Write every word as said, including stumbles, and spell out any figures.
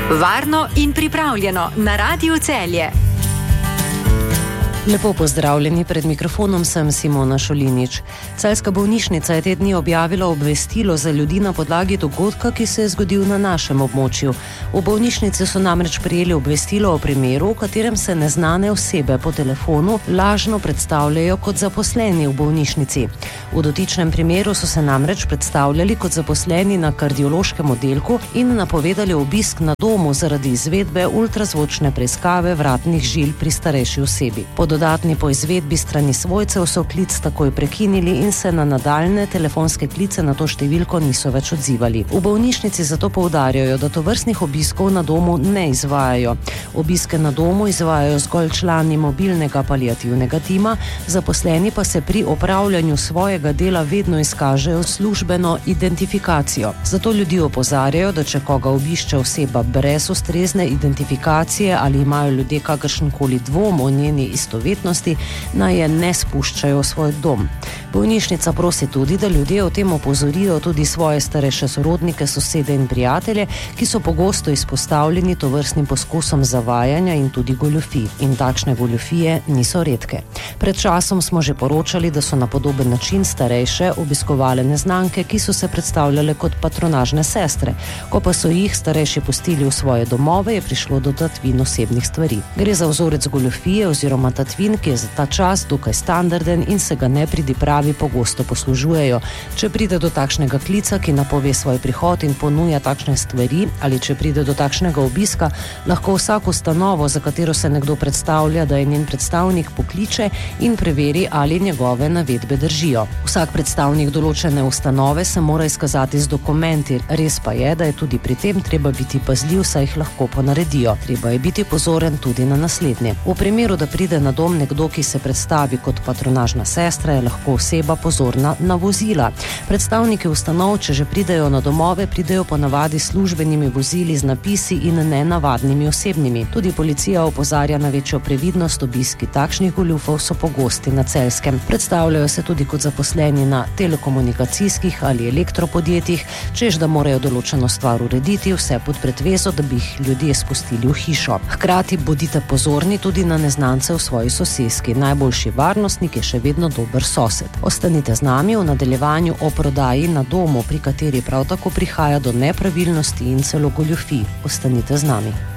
Varno in pripravljeno na Radiu Celje. Lepo pozdravljeni, pred mikrofonom sem Simona Šolinič. Celjska bolnišnica je te dni objavila obvestilo za ljudi na podlagi dogodka, ki se je zgodil na našem območju. V bolnišnici so namreč prejeli obvestilo o primeru, v katerem se neznane osebe po telefonu lažno predstavljajo kot zaposleni v bolnišnici. V dotičnem primeru so se namreč predstavljali kot zaposleni na kardiološkem oddelku in napovedali obisk na domu zaradi izvedbe ultrazvočne preiskave vratnih žil pri starejši osebi. Po dodatni poizvedbi strani svojcev so klic takoj prekinili in se na nadaljne telefonske klice na to številko niso več odzivali. V bolnišnici zato poudarjajo, da tovrstnih obiskov na domu ne izvajajo. Obiske na domu izvajajo zgolj člani mobilnega paliativnega tima, zaposleni pa se pri opravljanju svojega dela vedno izkažejo službeno identifikacijo. Zato ljudi opozarjajo, da če koga obišče oseba brez ustrezne identifikacije ali imajo ljudje kakršenkoli dvom o njeni istovetnosti, naj je ne spuščajo v svoj dom. Bolnišnica prosi tudi, da ljudje o tem opozorijo tudi svoje starejše sorodnike, sosede in prijatelje, ki so pogosto izpostavljeni tovrstnim poskusom zavajanja in tudi goljufij. In takšne goljufije niso redke. Pred časom smo že poročali, da so na podoben način starejše obiskovale neznanke, ki so se predstavljale kot patronažne sestre. Ko pa so jih starejši pustili v svoje domove, je prišlo do tatvin osebnih stvari. Gre za vzorec goljufije oziroma tatvin, ki je za ta čas dokaj standarden in se ga nepridipravi pogosto poslužujejo. Če pride do takšnega klica, ki napove svoj prihod in ponuja takšne stvari, ali če pride do takšnega obiska, lahko vsak ustanovo, za katero se nekdo predstavlja, da je njen predstavnik, pokliče in preveri, ali njegove navedbe držijo. Vsak predstavnik določene ustanove se mora izkazati z dokumenti. Res pa je, da je tudi pri tem treba biti pazljiv, saj jih lahko ponaredijo. Treba je biti pozoren tudi na naslednje. V primeru, da pride na dom nekdo, ki se predstavi kot patronažna sestra, je lahko oseba pozorna na vozila. Predstavniki ustanov, če že pridejo na domove, pridejo ponavadi službenimi vozili z napisi in ne navadnimi osebnimi. Tudi policija opozarja na večjo previdnost, obiski takšnih goljufov so pogosti na Celjskem. Predstavljajo se tudi kot zaposleni na telekomunikacijskih ali elektropodjetjih, češ da morajo določeno stvar urediti, vse pod pretvezo, da bi jih ljudje spustili v hišo. Hkrati bodite pozorni tudi na neznance v svoji soseski. Najboljši varnostnik je še vedno dober sosed. Ostanite z nami v nadaljevanju o prodaji na domu, pri kateri prav tako prihaja do nepravilnosti in celo goljufij. Ostanite z nami.